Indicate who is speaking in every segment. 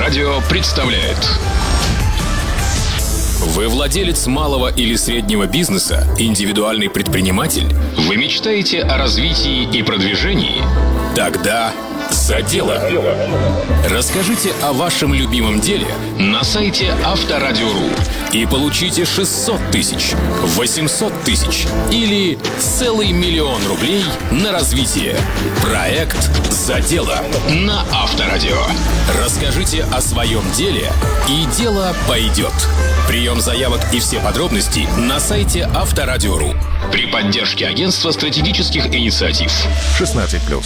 Speaker 1: Авторадио представляет. Вы владелец малого или среднего бизнеса, индивидуальный предприниматель? Вы мечтаете о развитии и продвижении? Тогда за дело. Расскажите о вашем любимом деле на сайте Авторадио.ру и получите 600 тысяч, 800 тысяч или целый 1 000 000 рублей на развитие. Проект «За дело» на Авторадио. Расскажите о своем деле, и дело пойдет. Прием заявок и все подробности на сайте Авторадио.ру при поддержке Агентства стратегических инициатив.
Speaker 2: 16+.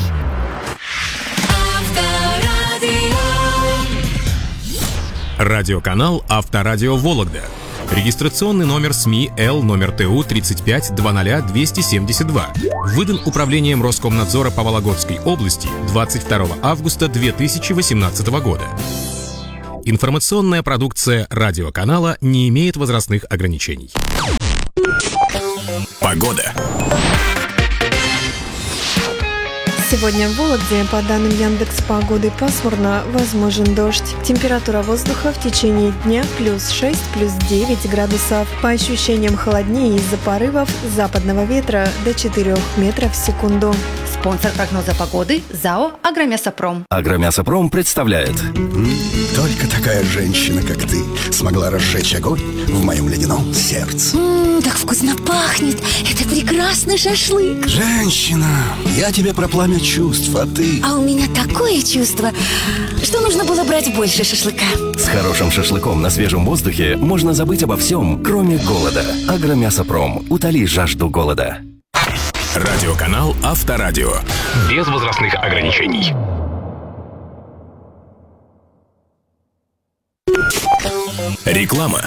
Speaker 3: Радиоканал «Авторадио Вологда». Регистрационный номер СМИ Л номер ТУ 3520272. Выдан Управлением Роскомнадзора по Вологодской области 22 августа 2018 года. Информационная продукция радиоканала не имеет возрастных ограничений. Погода.
Speaker 4: Сегодня в Вологде, по данным Яндекс.Погоды, пасмурно, возможен дождь. Температура воздуха в течение дня +6, +9 градусов. По ощущениям холоднее из-за порывов западного ветра до 4 метров в секунду.
Speaker 5: Спонсор прогноза погоды – ЗАО «Агромясопром».
Speaker 6: «Агромясопром» представляет.
Speaker 7: Только такая женщина, как ты, смогла разжечь огонь в моем ледяном сердце.
Speaker 5: Так вкусно пахнет! Это прекрасный шашлык!
Speaker 7: Женщина, я тебе про пламя чувств, а ты...
Speaker 5: А у меня такое чувство, что нужно было брать больше шашлыка.
Speaker 6: С хорошим шашлыком на свежем воздухе можно забыть обо всем, кроме голода. «Агромясопром». Утоли жажду голода.
Speaker 1: Радиоканал Авторадио. Без возрастных ограничений. Реклама.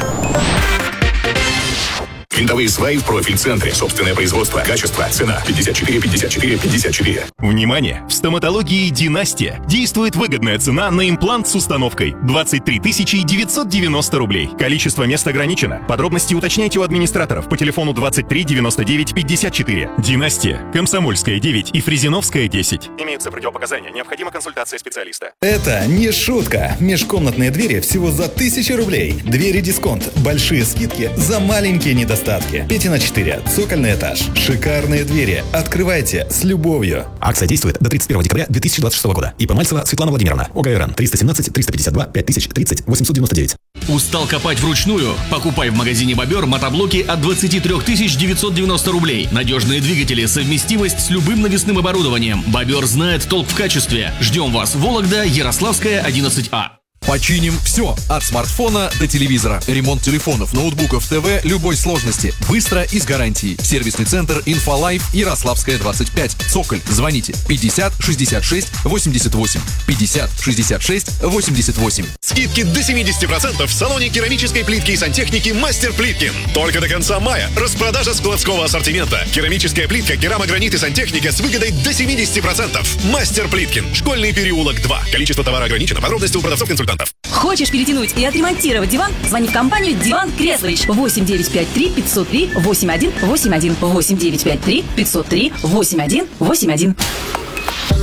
Speaker 1: Винтовые сваи в профиль-центре. Собственное производство. Качество. Цена. 54, 54, 54.
Speaker 8: Внимание! В стоматологии «Династия» действует выгодная цена на имплант с установкой. 23 990 рублей. Количество мест ограничено. Подробности уточняйте у администраторов по телефону 23 99 54. «Династия». Комсомольская, 9 и Фрезеновская, 10. Имеются противопоказания. Необходима консультация специалиста.
Speaker 9: Это не шутка. Межкомнатные двери всего за 1000 рублей. Двери «Дисконт». Большие скидки за маленькие недостатки. Петина 4. Цокольный этаж. Шикарные двери. Открывайте с любовью.
Speaker 3: Акция действует до 31 декабря 2026 года. ИП Мальцева Светлана Владимировна. ОГРН 317 352 5030 899.
Speaker 10: Устал копать вручную? Покупай в магазине «Бобер» мотоблоки от 23 990 рублей. Надежные двигатели, совместимость с любым навесным оборудованием. «Бобер» знает толк в качестве. Ждем вас. Вологда, Ярославская, 11А.
Speaker 11: Починим все, от смартфона до телевизора. Ремонт телефонов, ноутбуков, ТВ любой сложности. Быстро и с гарантией. Сервисный центр «Инфолайф», Ярославская, 25. Цоколь. Звоните 50 66 88. 50 66 88.
Speaker 12: Скидки до 70% в салоне керамической плитки и сантехники «Мастер Плиткин». Только до конца мая. Распродажа складского ассортимента. Керамическая плитка, керамогранит и сантехника с выгодой до 70%. «Мастер Плиткин». Школьный переулок 2. Количество товара ограничено. Подробности у продавцов-консультантов.
Speaker 13: Хочешь перетянуть и отремонтировать диван? Звони в компанию «Диван Креслович». 8953 503 8181. 8953 503 8181.